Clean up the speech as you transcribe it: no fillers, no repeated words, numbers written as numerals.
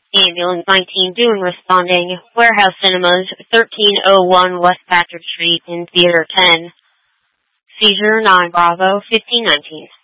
Ambulance 19 doing responding. Warehouse Cinemas, 1301 West Patrick Street in Theater 10. Seizure 9 Bravo 1519.